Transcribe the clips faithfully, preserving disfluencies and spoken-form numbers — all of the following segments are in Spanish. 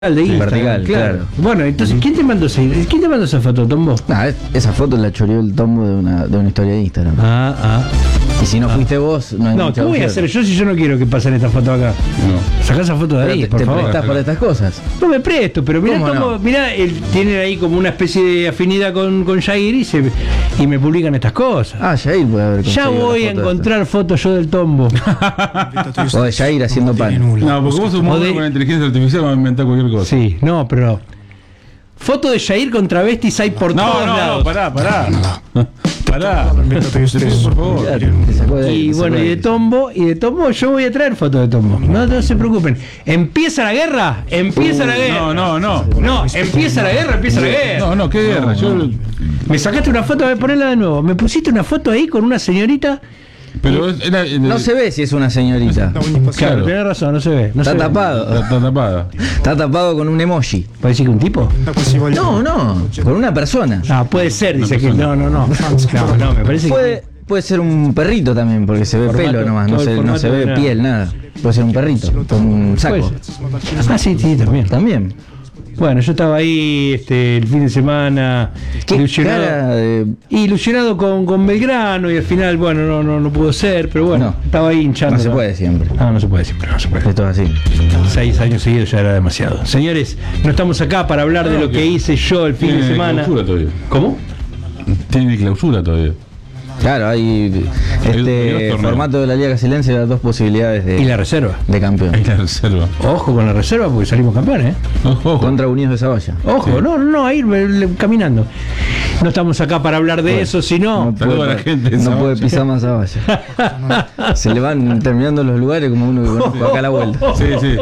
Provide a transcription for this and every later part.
de sí, vertical, claro. claro. Bueno, entonces, ¿quién te mandó esa, ¿quién te mandó esa foto, Tombo? Nah, esa foto la choreó el Tombo de una, de una historia de Instagram. Ah, ah. Y si no ah. fuiste vos, no hay No, ¿qué voy a hacer yo si yo no quiero que pasen esta foto acá? No. Sacá esa foto de pero ahí, te, por te favor. prestas para estas cosas. No me presto, pero mirá, ¿Cómo Tombo, no? mirá, él tiene ahí como una especie de afinidad con, con Jair y, se, y me publican estas cosas. Ah, Jair puede haber Ya voy a encontrar fotos yo del Tombo. O de Jair haciendo pan. No, porque vos sos muy bueno con la inteligencia artificial, vas a inventar cualquier cosa. Sí, no, pero... Foto de Jair con travestis hay por no, todos no, lados. No, pará, pará. Pará. Por favor. Y bueno, y de Tombo, y de Tombo yo voy a traer fotos de Tombo. No, no se preocupen. ¿Empieza la guerra? Empieza la guerra. No, no, no. No, empieza la guerra, empieza la guerra. No, no, ¿qué guerra? Yo... Me sacaste una foto, voy a ponerla de nuevo. Me pusiste una foto ahí con una señorita. Pero era, era, no se ve si es una señorita. Claro, tenés razón, no se ve. No está se tapado. Ve. Está, está tapado. Está tapado con un emoji. ¿Puede decir que un tipo? No, no, con una persona. Ah, puede ser, dice que no, no, no. No, no, me parece puede, que. Puede ser un perrito también, porque se ve formato, pelo nomás, no se, no se ve nada. Piel, nada. Puede ser un perrito, con un saco. Ah, sí, sí, también. También. Bueno, yo estaba ahí este, el fin de semana ilusionado, de... ilusionado con, con Belgrano y al final, bueno, no, no, no pudo ser, pero bueno, no, estaba ahí hinchando. No se puede siempre. No, no se puede siempre, no se puede. Esto es así. Seis años seguidos ya era demasiado. Señores, no estamos acá para hablar de lo que hice yo el fin de semana. Tiene clausura todavía. ¿Cómo? Tiene clausura todavía. Claro, hay este formato de la Liga Casilense da dos posibilidades de. Y la reserva. De campeón. Y la reserva. Ojo con la reserva porque salimos campeones, ¿eh? Ojo, ojo. Contra Unidos de Zavalla. Ojo, sí. no, no, no, a ir caminando. No estamos acá para hablar de bueno, eso, sino. No puede, la gente no puede pisar más Zavalla. Se le van terminando los lugares como uno que conozco acá a la vuelta. Sí, sí.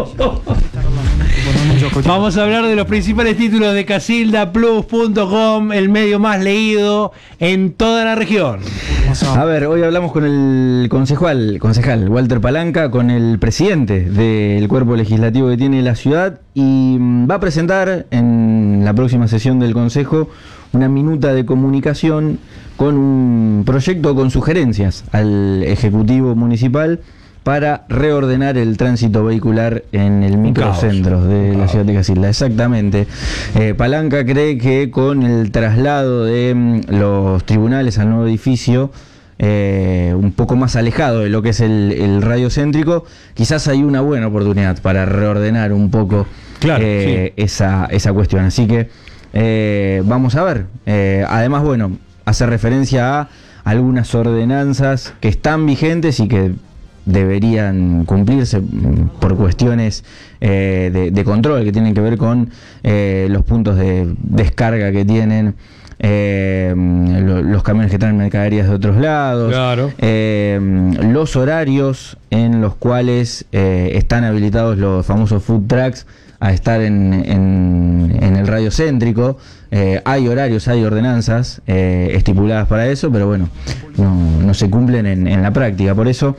Vamos a hablar de los principales títulos de Casilda Plus punto com, el medio más leído en toda la región. A ver, hoy hablamos con el concejal, concejal Walter Palanca, con el presidente del cuerpo legislativo que tiene la ciudad y va a presentar en la próxima sesión del consejo una minuta de comunicación con un proyecto con sugerencias al Ejecutivo Municipal para reordenar el tránsito vehicular en el microcentro de la ciudad de Casilda. Exactamente. Eh, Palanca cree que con el traslado de mm, los tribunales al nuevo edificio, eh, un poco más alejado de lo que es el, el radio céntrico, quizás hay una buena oportunidad para reordenar un poco claro, eh, sí. esa, esa cuestión. Así que eh, vamos a ver. Eh, además, bueno, hace referencia a algunas ordenanzas que están vigentes y que deberían cumplirse por cuestiones eh, de, de control que tienen que ver con eh, los puntos de descarga que tienen eh, lo, los camiones que traen mercaderías de otros lados, claro. eh, los horarios en los cuales eh, están habilitados los famosos food trucks a estar en, en, en el radio céntrico. Eh, hay horarios, hay ordenanzas eh, estipuladas para eso, pero bueno, no, no se cumplen en, en la práctica. Por eso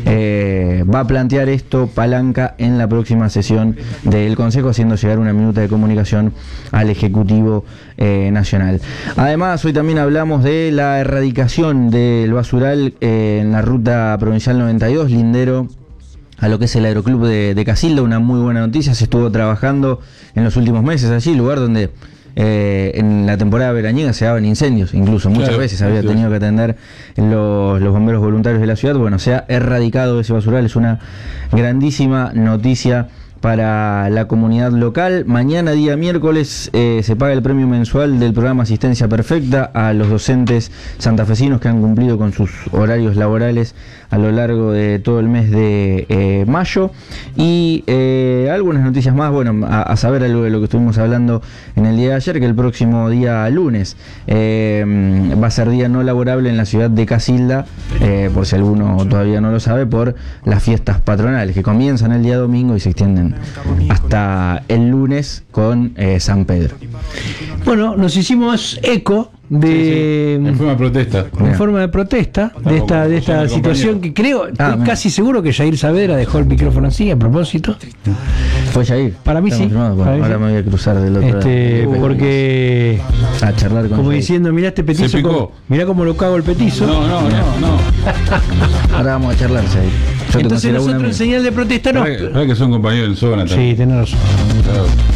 eh, va a plantear esto Palanca en la próxima sesión del Consejo, haciendo llegar una minuta de comunicación al Ejecutivo eh, Nacional. Además, hoy también hablamos de la erradicación del basural eh, en la ruta provincial noventa y dos, lindero a lo que es el Aeroclub de, de Casilda. Una muy buena noticia, se estuvo trabajando en los últimos meses allí, lugar donde eh, en la temporada veraniega se daban incendios, incluso muchas claro, veces había sí. tenido que atender los, los bomberos voluntarios de la ciudad. Bueno, se ha erradicado ese basural, es una grandísima noticia para la comunidad local. Mañana, día miércoles, eh, se paga el premio mensual del programa Asistencia Perfecta a los docentes santafesinos que han cumplido con sus horarios laborales a lo largo de todo el mes de eh, mayo. Y eh, algunas noticias más, bueno, a, a saber algo de lo que estuvimos hablando en el día de ayer, que el próximo día lunes eh, va a ser día no laborable en la ciudad de Casilda, eh, por si alguno todavía no lo sabe, por las fiestas patronales, que comienzan el día domingo y se extienden hasta el lunes con eh, San Pedro. Bueno, nos hicimos eco de sí, sí. en forma de protesta, en forma de protesta de esta de esta situación que creo, ah, estoy casi seguro que Jair Saavedra dejó el micrófono así a propósito. Fue Jair. Para mí sí. Bueno, para mí ahora sí. me voy a cruzar del otro este, lado. Porque a charlar con como Jair. diciendo, mirá este petizo, como, mirá cómo lo cago el petizo. No, no, no, no. Ahora vamos a charlar, Jair. Entonces nosotros en señal de protesta no. ¿Verdad que son compañeros del Zona también? Sí, tenés razón. Claro.